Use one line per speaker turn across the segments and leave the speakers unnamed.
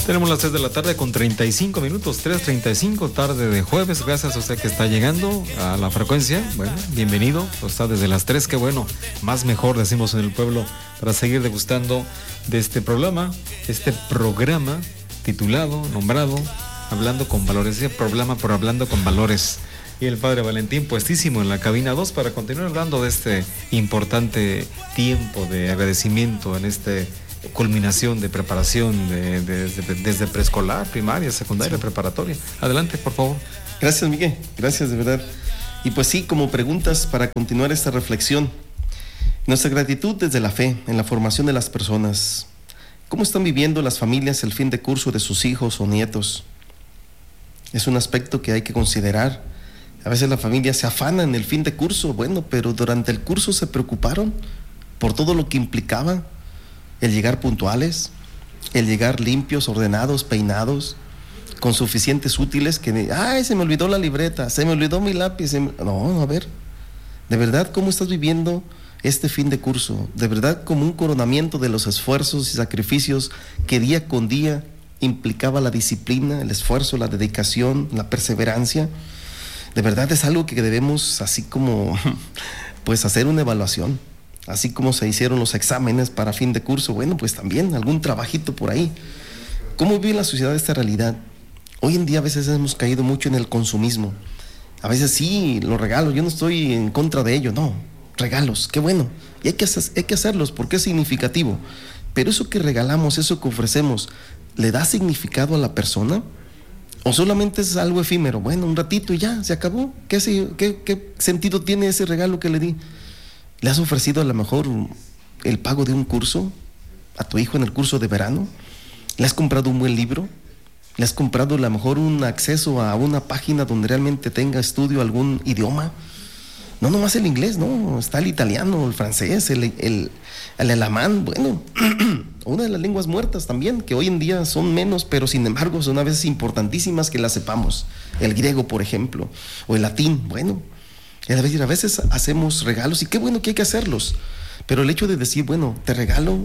Tenemos las 3 de la tarde con 35 minutos, 3:35, tarde de jueves. Gracias a usted que está llegando a la frecuencia. Bueno, bienvenido. Está desde las 3, qué bueno. Más mejor, decimos en el pueblo, para seguir degustando de este programa titulado, nombrado, Hablando con Valores. Ese programa por Hablando con Valores. Y el Padre Valentín puestísimo en la cabina 2 para continuar hablando de este importante tiempo de agradecimiento en este culminación de preparación desde preescolar, primaria, secundaria, preparatoria. Adelante, por favor.
Gracias, Miguel. Gracias, de verdad. Y pues sí, como preguntas para continuar esta reflexión. Nuestra gratitud desde la fe en la formación de las personas. ¿Cómo están viviendo las familias el fin de curso de sus hijos o nietos? Es un aspecto que hay que considerar. A veces la familia se afana en el fin de curso, bueno, pero durante el curso se preocuparon por todo lo que implicaba el llegar puntuales, el llegar limpios, ordenados, peinados, con suficientes útiles que, se me olvidó la libreta, se me olvidó mi lápiz. No, a ver, de verdad, ¿cómo estás viviendo este fin de curso? De verdad, como un coronamiento de los esfuerzos y sacrificios que día con día implicaba la disciplina, el esfuerzo, la dedicación, la perseverancia. De verdad es algo que debemos, así como, pues hacer una evaluación. Así como se hicieron los exámenes para fin de curso, bueno, pues también algún trabajito por ahí. ¿Cómo vive la sociedad esta realidad? Hoy en día a veces hemos caído mucho en el consumismo. A veces sí, los regalos, yo no estoy en contra de ello, no. Regalos, qué bueno. Y hay que hacerlos porque es significativo. Pero eso que regalamos, eso que ofrecemos, ¿le da significado a la persona? ¿O solamente es algo efímero? Bueno, un ratito y ya, se acabó. ¿Qué sentido tiene ese regalo que le di? ¿Le has ofrecido a lo mejor el pago de un curso a tu hijo en el curso de verano? ¿Le has comprado un buen libro? ¿Le has comprado a lo mejor un acceso a una página donde realmente tenga estudio algún idioma? No nomás el inglés, no, está el italiano, el francés, el alemán, bueno, una de las lenguas muertas también, que hoy en día son menos, pero sin embargo son a veces importantísimas que las sepamos. El griego, por ejemplo, o el latín, bueno. Es decir, a veces hacemos regalos y qué bueno que hay que hacerlos, pero el hecho de decir, bueno, te regalo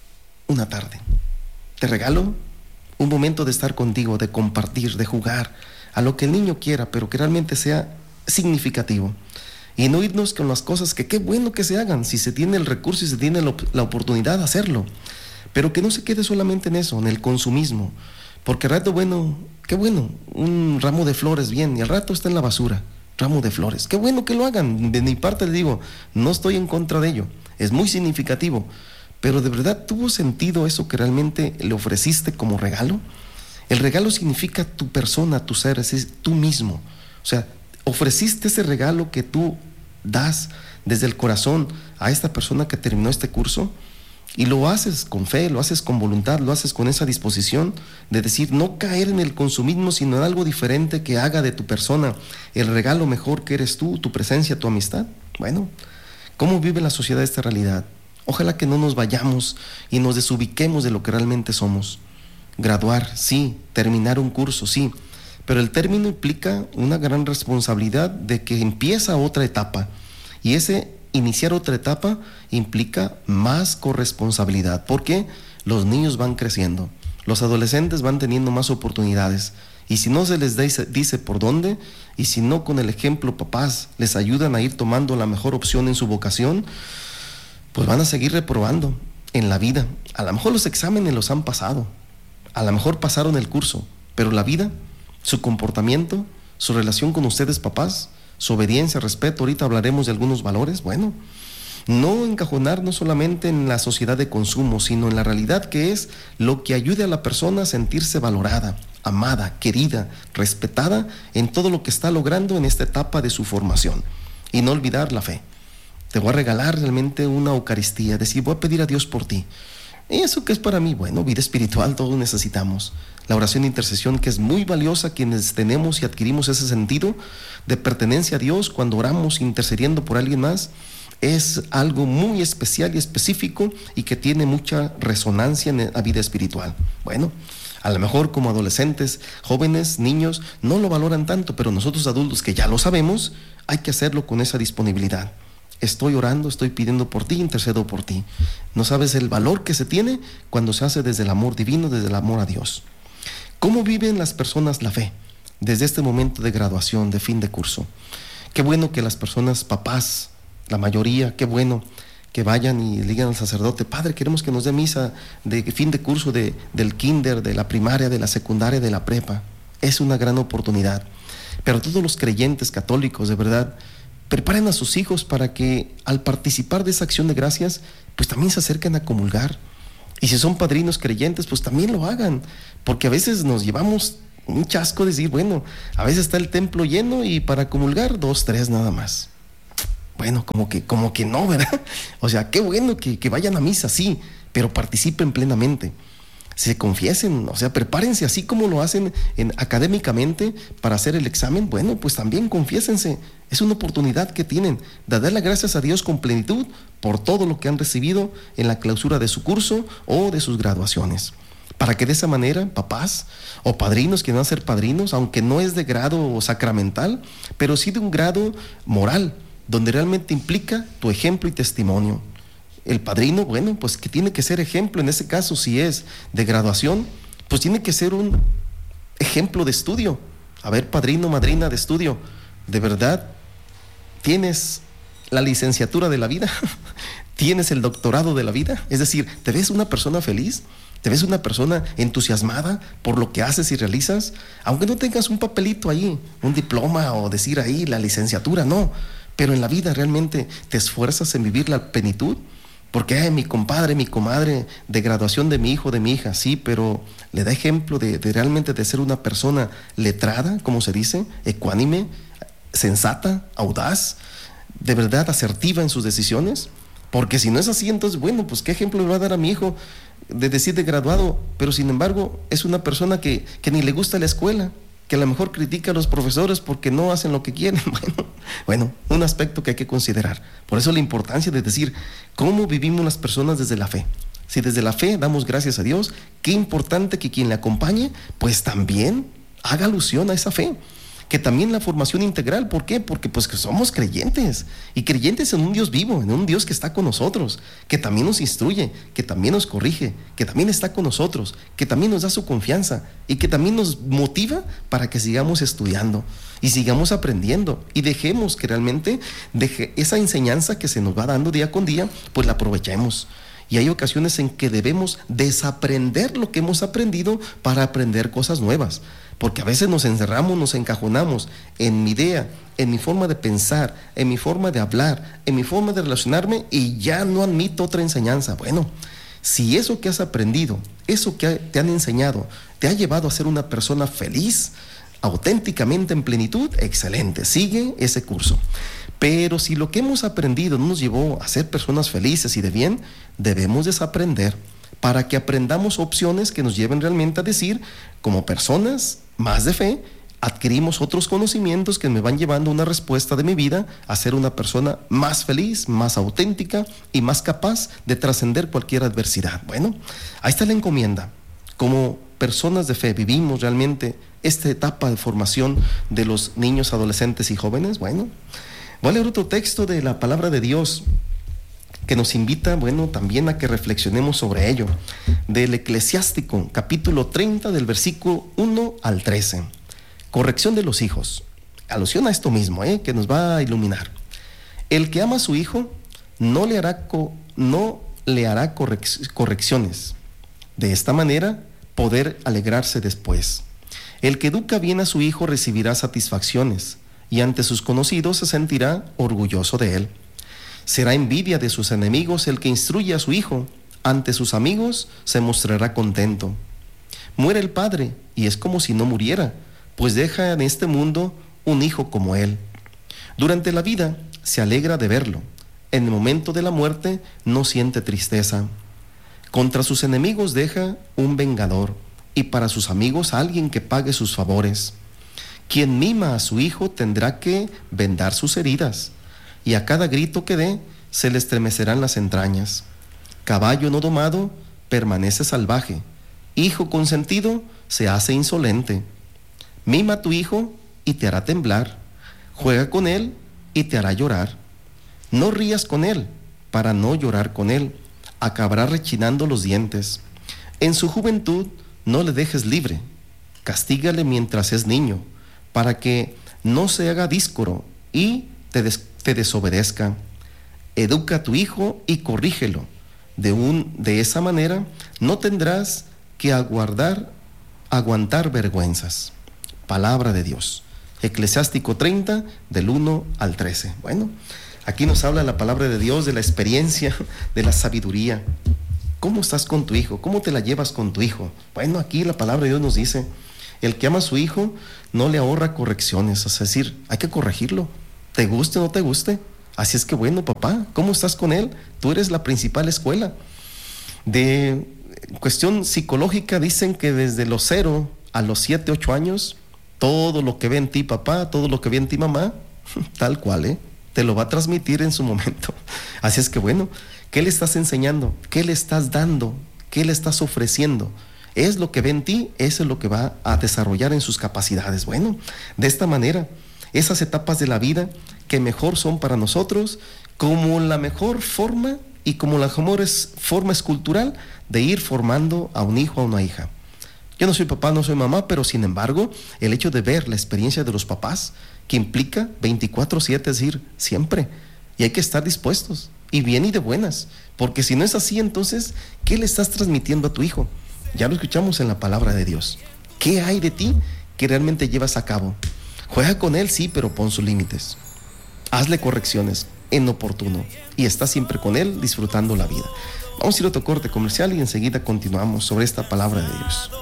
una tarde, te regalo un momento de estar contigo, de compartir, de jugar, a lo que el niño quiera, pero que realmente sea significativo. Y no irnos con las cosas que qué bueno que se hagan, si se tiene el recurso y se tiene la oportunidad de hacerlo, pero que no se quede solamente en eso, en el consumismo, porque al rato, bueno, qué bueno, un ramo de flores, bien, y al rato está en la basura. Ramo de flores, qué bueno que lo hagan. De mi parte le digo, no estoy en contra de ello, es muy significativo, pero ¿de verdad tuvo sentido eso que realmente le ofreciste como regalo? El regalo significa tu persona, tu ser, es tú mismo. O sea, ofreciste ese regalo que tú das desde el corazón a esta persona que terminó este curso, y lo haces con fe, lo haces con voluntad, lo haces con esa disposición de decir, no caer en el consumismo, sino en algo diferente que haga de tu persona el regalo mejor que eres tú, tu presencia, tu amistad. Bueno, ¿cómo vive la sociedad esta realidad? Ojalá que no nos vayamos y nos desubiquemos de lo que realmente somos. Graduar, sí, terminar un curso, sí, pero el término implica una gran responsabilidad de que empieza otra etapa, y iniciar otra etapa implica más corresponsabilidad, porque los niños van creciendo, los adolescentes van teniendo más oportunidades, y si no se les dice por dónde, y si no con el ejemplo papás les ayudan a ir tomando la mejor opción en su vocación, pues van a seguir reprobando en la vida. A lo mejor los exámenes los han pasado, a lo mejor pasaron el curso, pero la vida, su comportamiento, su relación con ustedes papás, su obediencia, respeto, ahorita hablaremos de algunos valores, bueno, no encajonarnos solamente en la sociedad de consumo, sino en la realidad que es lo que ayude a la persona a sentirse valorada, amada, querida, respetada en todo lo que está logrando en esta etapa de su formación. Y no olvidar la fe. Te voy a regalar realmente una Eucaristía, decir, voy a pedir a Dios por ti. ¿Y eso qué es para mí? Bueno, vida espiritual todos necesitamos. La oración de intercesión, que es muy valiosa quienes tenemos y adquirimos ese sentido de pertenencia a Dios cuando oramos intercediendo por alguien más, es algo muy especial y específico y que tiene mucha resonancia en la vida espiritual. Bueno, a lo mejor como adolescentes, jóvenes, niños, no lo valoran tanto, pero nosotros adultos que ya lo sabemos, hay que hacerlo con esa disponibilidad. Estoy orando, estoy pidiendo por ti, intercedo por ti. No sabes el valor que se tiene cuando se hace desde el amor divino, desde el amor a Dios. ¿Cómo viven las personas la fe desde este momento de graduación, de fin de curso? Qué bueno que las personas, papás, la mayoría, qué bueno que vayan y le digan al sacerdote: Padre, queremos que nos dé misa de fin de curso del kinder, de la primaria, de la secundaria, de la prepa. Es una gran oportunidad. Pero todos los creyentes católicos, de verdad, preparen a sus hijos para que al participar de esa acción de gracias, pues también se acerquen a comulgar. Y si son padrinos creyentes, pues también lo hagan, porque a veces nos llevamos un chasco de decir, bueno, a veces está el templo lleno y para comulgar 2, 3 nada más. Bueno, como que no, ¿verdad? O sea, qué bueno que vayan a misa, sí, pero participen plenamente. Se confiesen, o sea, prepárense así como lo hacen académicamente para hacer el examen. Bueno, pues también confiésense. Es una oportunidad que tienen de dar las gracias a Dios con plenitud por todo lo que han recibido en la clausura de su curso o de sus graduaciones. Para que de esa manera, papás o padrinos que van a ser padrinos, aunque no es de grado sacramental, pero sí de un grado moral, donde realmente implica tu ejemplo y testimonio. El padrino, bueno, pues que tiene que ser ejemplo, en ese caso si es de graduación, pues tiene que ser un ejemplo de estudio. A ver, padrino, madrina de estudio, ¿de verdad tienes la licenciatura de la vida? ¿Tienes el doctorado de la vida? Es decir, ¿te ves una persona feliz? ¿Te ves una persona entusiasmada por lo que haces y realizas? Aunque no tengas un papelito ahí, un diploma o decir ahí la licenciatura, no. Pero en la vida realmente te esfuerzas en vivir la plenitud. Porque mi compadre, mi comadre, de graduación de mi hijo, de mi hija, sí, pero le da ejemplo de realmente de ser una persona letrada, como se dice, ecuánime, sensata, audaz, de verdad asertiva en sus decisiones. Porque si no es así, entonces, bueno, pues qué ejemplo le va a dar a mi hijo de decir de graduado, pero sin embargo es una persona que ni le gusta la escuela, que a lo mejor critica a los profesores porque no hacen lo que quieren. Bueno, un aspecto que hay que considerar. Por eso la importancia de decir cómo vivimos las personas desde la fe. Si desde la fe damos gracias a Dios, qué importante que quien le acompañe, pues también haga alusión a esa fe. Que también la formación integral, ¿por qué? Porque pues que somos creyentes, y creyentes en un Dios vivo, en un Dios que está con nosotros, que también nos instruye, que también nos corrige, que también está con nosotros, que también nos da su confianza y que también nos motiva para que sigamos estudiando y sigamos aprendiendo y dejemos que realmente esa enseñanza que se nos va dando día con día, pues la aprovechemos. Y hay ocasiones en que debemos desaprender lo que hemos aprendido para aprender cosas nuevas. Porque a veces nos encerramos, nos encajonamos en mi idea, en mi forma de pensar, en mi forma de hablar, en mi forma de relacionarme y ya no admito otra enseñanza. Bueno, si eso que has aprendido, eso que te han enseñado, te ha llevado a ser una persona feliz, auténticamente en plenitud, excelente, sigue ese curso. Pero si lo que hemos aprendido no nos llevó a ser personas felices y de bien, debemos desaprender para que aprendamos opciones que nos lleven realmente a decir, como personas más de fe, adquirimos otros conocimientos que me van llevando una respuesta de mi vida a ser una persona más feliz, más auténtica y más capaz de trascender cualquier adversidad. Bueno, ahí está la encomienda. Como personas de fe vivimos realmente esta etapa de formación de los niños, adolescentes y jóvenes. Bueno, voy a leer otro texto de la palabra de Dios que nos invita, bueno, también a que reflexionemos sobre ello, del Eclesiástico, capítulo 30, del versículo 1 al 13. Corrección de los hijos. Alusión a esto mismo, que nos va a iluminar. El que ama a su hijo no le hará correcciones. De esta manera, poder alegrarse después. El que educa bien a su hijo recibirá satisfacciones, y ante sus conocidos se sentirá orgulloso de él. Será envidia de sus enemigos el que instruye a su hijo, ante sus amigos se mostrará contento. Muere el padre, y es como si no muriera, pues deja en este mundo un hijo como él. Durante la vida se alegra de verlo, en el momento de la muerte no siente tristeza. Contra sus enemigos deja un vengador, y para sus amigos alguien que pague sus favores. Quien mima a su hijo tendrá que vendar sus heridas, y a cada grito que dé se le estremecerán las entrañas. Caballo no domado permanece salvaje, hijo consentido se hace insolente. Mima a tu hijo y te hará temblar, juega con él y te hará llorar. No rías con él para no llorar con él, acabará rechinando los dientes. En su juventud no le dejes libre, castígale mientras es niño, para que no se haga díscolo y te desobedezca. Educa a tu hijo y corrígelo. De esa manera no tendrás que aguantar vergüenzas. Palabra de Dios. Eclesiástico 30, del 1 al 13. Bueno, aquí nos habla la palabra de Dios de la experiencia, de la sabiduría. ¿Cómo estás con tu hijo? ¿Cómo te la llevas con tu hijo? Bueno, aquí la palabra de Dios nos dice, el que ama a su hijo no le ahorra correcciones, es decir, hay que corregirlo, te guste o no te guste. Así es que bueno, papá, ¿cómo estás con él? Tú eres la principal escuela. De cuestión psicológica dicen que desde los 0 a los 7, 8 años, todo lo que ve en ti papá, todo lo que ve en ti mamá, tal cual, te lo va a transmitir en su momento. Así es que bueno, ¿qué le estás enseñando? ¿Qué le estás dando? ¿Qué le estás ofreciendo? Es lo que ve en ti, eso es lo que va a desarrollar en sus capacidades. Bueno, de esta manera, esas etapas de la vida que mejor son para nosotros, como la mejor forma y como la mejor forma escultural de ir formando a un hijo, a una hija. Yo no soy papá, no soy mamá, pero sin embargo, el hecho de ver la experiencia de los papás, que implica 24/7, es decir, siempre, y hay que estar dispuestos, y bien y de buenas, porque si no es así, entonces, ¿qué le estás transmitiendo a tu hijo? Ya lo escuchamos en la palabra de Dios. ¿Qué hay de ti que realmente llevas a cabo? Juega con él, sí, pero pon sus límites. Hazle correcciones en oportuno y está siempre con él disfrutando la vida. Vamos a ir a otro corte comercial y enseguida continuamos sobre esta palabra de Dios.